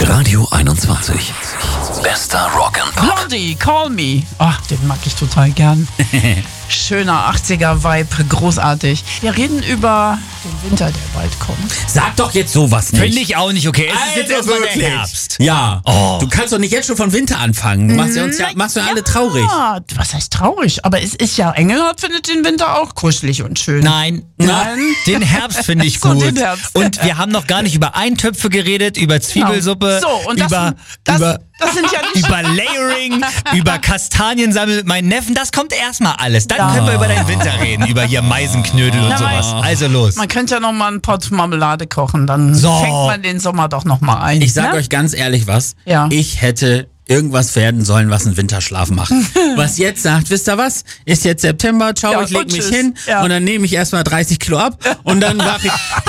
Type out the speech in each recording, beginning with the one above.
Radio 21. Bester Rock'n'Pop. Blondie, Call Me. Ach, den mag ich total gern. Schöner 80er-Vibe, großartig. Wir reden über den Winter, der bald kommt. Sag doch jetzt sowas nicht. Finde ich auch nicht okay. Es ist jetzt erstmal der wirklich. Herbst. Ja. Oh. Du kannst doch nicht jetzt schon von Winter anfangen. Du machst ja uns machst du alle traurig. Ja, was heißt traurig? Aber es ist ja, Engelhardt findet den Winter auch kuschelig und schön. Nein. Den Herbst finde ich So, gut. den Herbst. Und wir haben noch gar nicht über Eintöpfe geredet, über Zwiebelsuppe, So, und das sind ja nicht... über Layering, über Kastaniensammeln mit meinen Neffen. Das kommt erstmal alles. Dann Ja. können wir über deinen Winter reden, über hier Meisenknödel und Na, sowas. Also los. Man könnte ja noch mal einen Pott Marmelade kochen, dann So. fängt man den Sommer doch noch mal ein. Ich sag ne? euch ganz ehrlich was. Ja. Ich hätte irgendwas werden sollen, was einen Winterschlaf macht. Was jetzt sagt, wisst ihr was? Ist jetzt September, ciao, Ja, ich leg und mich tschüss. hin Ja. und dann nehme ich erstmal 30 Kilo ab und dann wach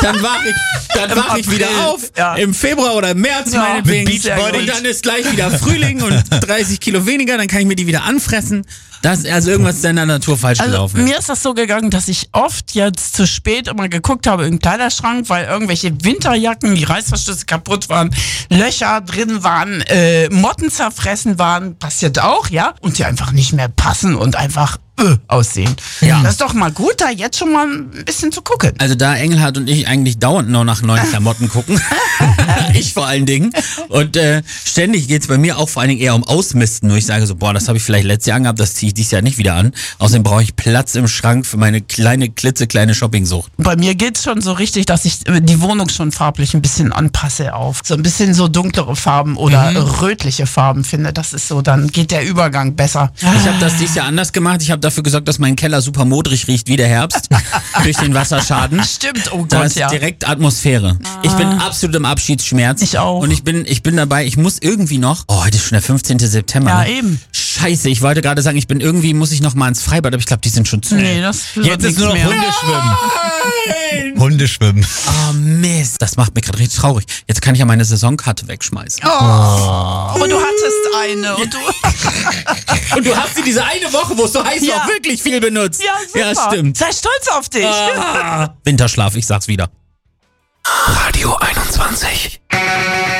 ich wieder auf Ja. im Februar oder im März Ja. meinetwegen. Mit Beachbody. Und dann ist gleich wieder Frühling und 30 Kilo weniger, dann kann ich mir die wieder anfressen. Also irgendwas ist in der Natur falsch Also gelaufen. mir ist das so gegangen, dass ich oft jetzt zu spät immer geguckt habe im Kleiderschrank, weil irgendwelche Winterjacken, die Reißverschlüsse kaputt waren, Löcher drin waren, Motten zerfressen waren, passiert auch, ja, und die einfach nicht mehr passen und einfach aussehen. Ja. Das ist doch mal gut, da jetzt schon mal ein bisschen zu gucken. Also da Engelhardt und ich eigentlich dauernd nur nach neuen Klamotten gucken. Ich vor allen Dingen. Und ständig geht's bei mir auch vor allen Dingen eher um Ausmisten, wo ich sage so, boah, das habe ich vielleicht letztes Jahr angehabt, das ziehe ich dieses Jahr nicht wieder an. Außerdem brauche ich Platz im Schrank für meine klitzekleine Shoppingsucht. Bei mir geht's schon so richtig, dass ich die Wohnung schon farblich ein bisschen anpasse auf so ein bisschen so dunklere Farben oder rötliche Farben finde. Das ist so, dann geht der Übergang besser. Ich habe das dieses Jahr anders gemacht. Ich habe dafür gesorgt, dass mein Keller super modrig riecht wie der Herbst durch den Wasserschaden. Stimmt, oh Da Gott, ist ja. direkt Atmosphäre. Ich bin absolut im Abschiedsschmerz. Ich auch. Und ich bin dabei, ich muss irgendwie noch, heute ist schon der 15. September. Ja, ne? eben. Scheiße, ich wollte gerade sagen, muss ich noch mal ins Freibad, aber ich glaube, die sind schon zu. Nee, das wird Jetzt ist nichts nur noch mehr. Hundeschwimmen. Hundeschwimmen. Oh Mist, das macht mich gerade richtig traurig. Jetzt kann ich ja meine Saisonkarte wegschmeißen. Aber du hattest eine und du... Und du hast sie diese eine Woche, wo es so heiß Ja. war, wirklich viel benutzt. Ja, super. Ja, stimmt. Sei stolz auf dich. Winterschlaf, ich sag's wieder. Radio 21.